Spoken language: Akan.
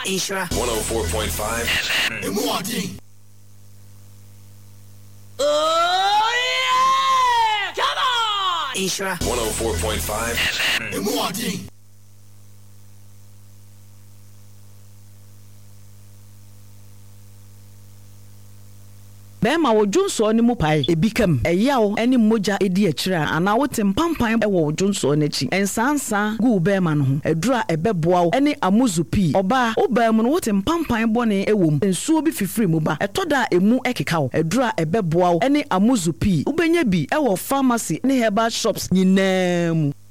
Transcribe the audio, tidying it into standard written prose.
Ishra 104.5 FM. Oh yeah! Come on! Ishra 104.5 FM. Bema wo Junso ni mu pai ebikam eyawo eni moja edi akira ana wote mpampan e wo Junso n'echi ensansa gu bema no ho edura ebeboa eni amuzupi oba obam no wote mpampan bone ewom ensuo bi fifiri mu ba etoda emu ekeka wo edura ebeboa eni amuzupi ubenya bi e wo pharmacy ni herbal shops nyinaa mu